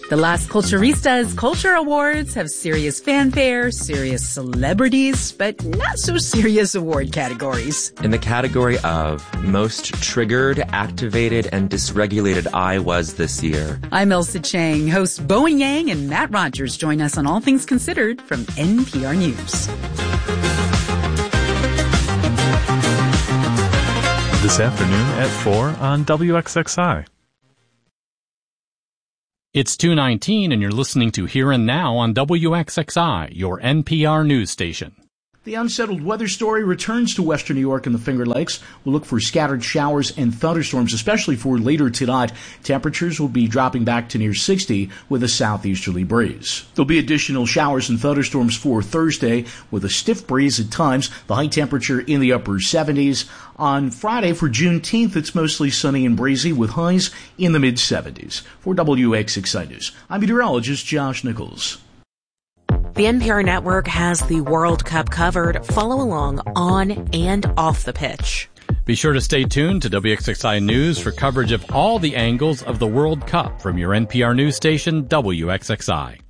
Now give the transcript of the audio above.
The Las Culturistas Culture Awards have serious fanfare, serious celebrities, but not so serious award categories. In the category of Most Triggered, Activated, and Dysregulated I Was this year. I'm Elsa Chang. Hosts Bowen Yang and Matt Rogers join us on All Things Considered from NPR News. This afternoon at 4 on WXXI. It's 2:19 and you're listening to Here and Now on WXXI, your NPR news station. The unsettled weather story returns to western New York and the Finger Lakes. We'll look for scattered showers and thunderstorms, especially for later tonight. Temperatures will be dropping back to near 60 with a southeasterly breeze. There'll be additional showers and thunderstorms for Thursday with a stiff breeze at times. The high temperature in the upper 70s. On Friday for Juneteenth, it's mostly sunny and breezy with highs in the mid-70s. For WXXI News, I'm meteorologist Josh Nichols. The NPR network has the World Cup covered. Follow along on and off the pitch. Be sure to stay tuned to WXXI News for coverage of all the angles of the World Cup from your NPR news station, WXXI.